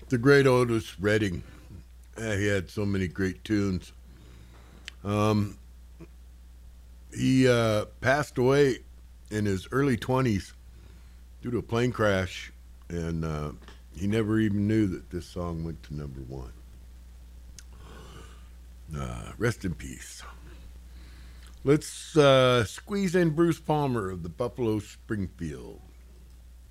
The great Otis Redding. He had so many great tunes. Um, he passed away in his early 20s due to a plane crash, and he never even knew that this song went to number one. Rest in peace. Let's squeeze in Bruce Palmer of the Buffalo Springfield.